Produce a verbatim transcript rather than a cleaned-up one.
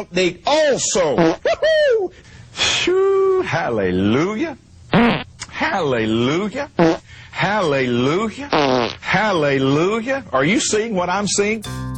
They also. Woo-hoo! Shoo, hallelujah. Hallelujah. Hallelujah. Hallelujah. Are you seeing what I'm seeing?